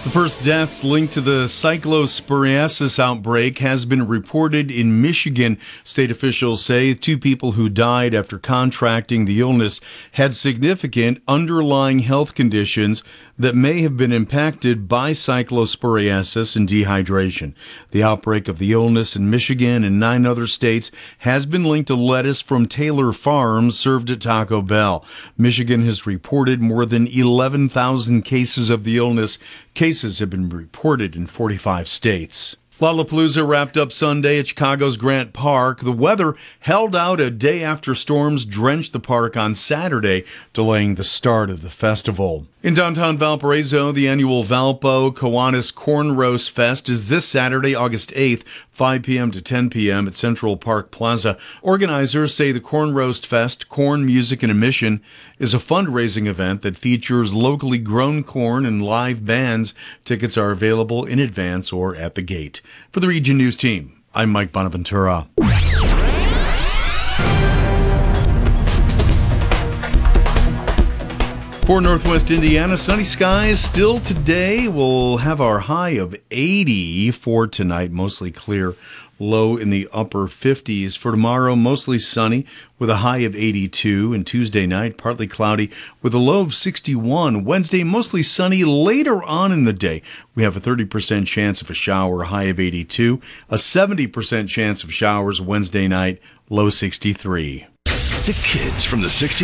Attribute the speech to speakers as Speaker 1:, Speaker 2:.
Speaker 1: The first deaths linked to the cyclosporiasis outbreak has been reported in Michigan. State officials say 2 people who died after contracting the illness had significant underlying health conditions that may have been impacted by cyclosporiasis and dehydration. The outbreak of the illness in Michigan and 9 other states has been linked to lettuce from Taylor Farms served at Taco Bell. Michigan has reported more than 11,000 cases of the illness. Cases have been reported in 45 states. Lollapalooza wrapped up Sunday at Chicago's Grant Park. The weather held out a day after storms drenched the park on Saturday, delaying the start of the festival. In downtown Valparaiso, the annual Valpo Kiwanis Corn Roast Fest is this Saturday, August 8th, 5 p.m. to 10 p.m. at Central Park Plaza. Organizers say the Corn Roast Fest, Corn Music and Emission, is a fundraising event that features locally grown corn and live bands. Tickets are available in advance or at the gate. For the Region News Team, I'm Mike Bonaventura. For Northwest Indiana, sunny skies still today. We'll have our high of 80 for tonight, mostly clear, low in the upper 50s. For tomorrow, mostly sunny with a high of 82. And Tuesday night, partly cloudy with a low of 61. Wednesday, mostly sunny. Later on in the day, we have a 30% chance of a shower, high of 82. A 70% chance of showers Wednesday night, low 63.
Speaker 2: The kids from the 60s.